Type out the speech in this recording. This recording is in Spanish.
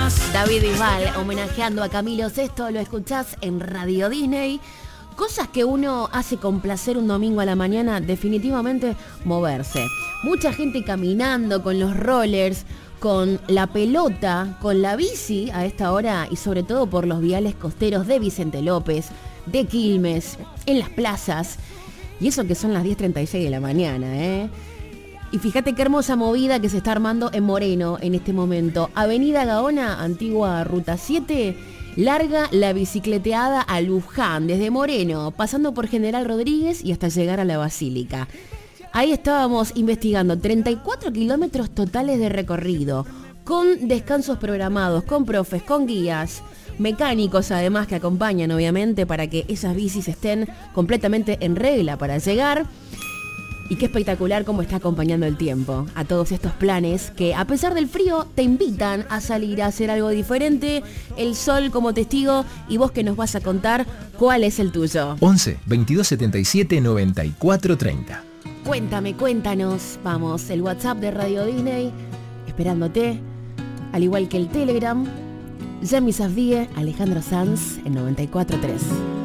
David Bisbal homenajeando a Camilo Sesto, lo escuchás en Radio Disney. Cosas que uno hace con placer un domingo a la mañana, definitivamente moverse. Mucha gente caminando con los rollers, con la pelota, con la bici a esta hora y sobre todo por los viales costeros de Vicente López, de Quilmes, en las plazas. Y eso que son las 10:36 de la mañana, ¿eh? Y fíjate qué hermosa movida que se está armando en Moreno en este momento. Avenida Gaona, antigua Ruta 7, larga la bicicleteada a Luján, desde Moreno, pasando por General Rodríguez y hasta llegar a la Basílica. Ahí estábamos investigando 34 kilómetros totales de recorrido, con descansos programados, con profes, con guías, mecánicos además que acompañan obviamente para que esas bicis estén completamente en regla para llegar. Y qué espectacular cómo está acompañando el tiempo a todos estos planes que a pesar del frío te invitan a salir a hacer algo diferente, el sol como testigo y vos que nos vas a contar cuál es el tuyo. 11 22 77 94 30. Cuéntanos, vamos, el WhatsApp de Radio Disney, esperándote, al igual que el Telegram, Yami Safdie, Alejandro Sanz en 94.3.